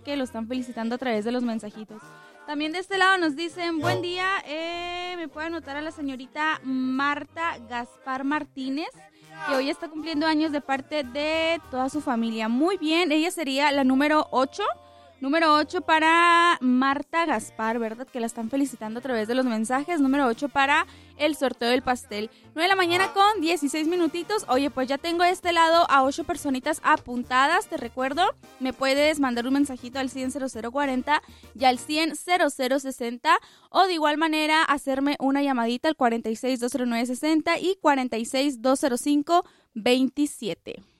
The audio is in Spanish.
que lo están felicitando a través de los mensajitos. También de este lado nos dicen, buen día, me puede anotar a la señorita Marta Gaspar Martínez, que hoy está cumpliendo años de parte de toda su familia. Muy bien, ella sería la número 8. Número 8 para Marta Gaspar, ¿verdad? Que la están felicitando a través de los mensajes. Número 8 para el sorteo del pastel. 9 de la mañana con 16 minutitos. Oye, pues ya tengo de este lado a 8 personitas apuntadas. Te recuerdo, me puedes mandar un mensajito al 100-0040 y al 100-0060. O de igual manera, hacerme una llamadita al 46-209-60 y 46-205-27.